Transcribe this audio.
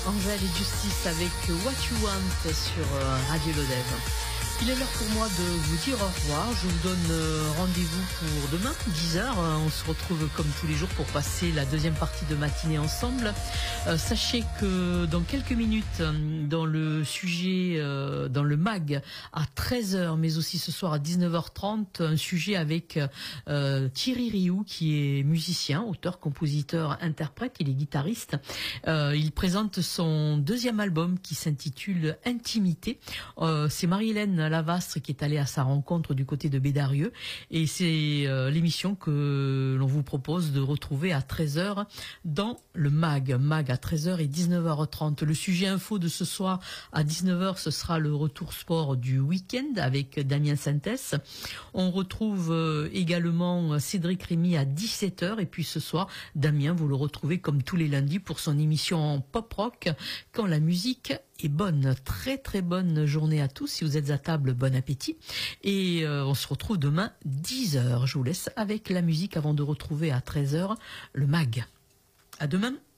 Angèle et Justice avec What You Want sur Radio Lodève. Il est l'heure pour moi de vous dire au revoir. Je vous donne rendez-vous pour demain, 10h. On se retrouve comme tous les jours pour passer la deuxième partie de matinée ensemble. Sachez que dans quelques minutes, dans le sujet, dans le MAG, à 13h, mais aussi ce soir à 19h30, un sujet avec Thierry Rioux, qui est musicien, auteur, compositeur, interprète, il est guitariste. Il présente son deuxième album qui s'intitule Intimité. C'est Marie-Hélène Lavastre qui est allée à sa rencontre du côté de Bédarieux, et c'est l'émission que l'on vous propose de retrouver à 13h dans le MAG à 13h et 19h30. Le sujet info de ce soir à 19h, ce sera le retour sport du week-end avec Damien Sintès. On retrouve également Cédric Rémy à 17h, et puis ce soir, Damien, vous le retrouvez comme tous les lundis pour son émission en pop rock quand la musique est bonne. Très très bonne journée à tous. Si vous êtes à table, bon appétit. Et on se retrouve demain 10h. Je vous laisse avec la musique avant de retrouver à 13h le MAG. À demain.